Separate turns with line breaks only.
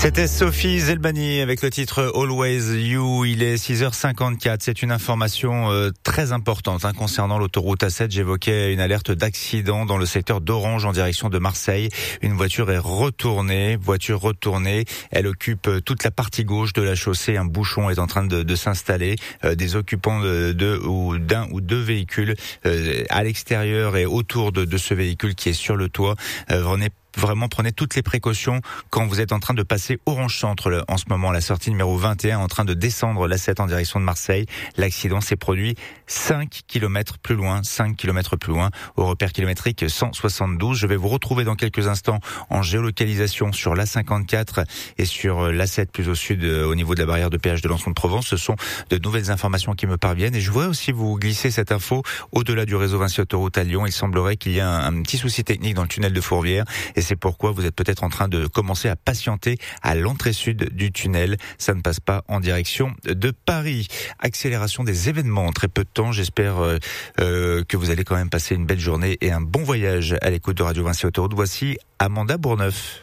C'était Sophie Zelbani avec le titre Always You. Il est 6h54. C'est une information très importante concernant l'autoroute A7. J'évoquais une alerte d'accident dans le secteur d'Orange en direction de Marseille. Une voiture est retournée. Elle occupe toute la partie gauche de la chaussée. Un bouchon est en train de s'installer. Des occupants d'un ou deux véhicules à l'extérieur et autour de ce véhicule qui est sur le toit. Vraiment, prenez toutes les précautions quand vous êtes en train de passer Orange Centre en ce moment, la sortie numéro 21, en train de descendre l'A7 en direction de Marseille. L'accident s'est produit 5 km plus loin, au repère kilométrique 172. Je vais vous retrouver dans quelques instants en géolocalisation sur l'A54 et sur l'A7 plus au sud, au niveau de la barrière de péage de Lançon de Provence. Ce sont de nouvelles informations qui me parviennent et je voudrais aussi vous glisser cette info au-delà du réseau Vinci Autoroute à Lyon. Il semblerait qu'il y ait un petit souci technique dans le tunnel de Fourvière et c'est pourquoi vous êtes peut-être en train de commencer à patienter à l'entrée sud du tunnel. Ça ne passe pas en direction de Paris. Accélération des événements en très peu de temps. J'espère que vous allez quand même passer une belle journée et un bon voyage à l'écoute de Radio Vinci Autoroute. Voici Amanda Bourneuf.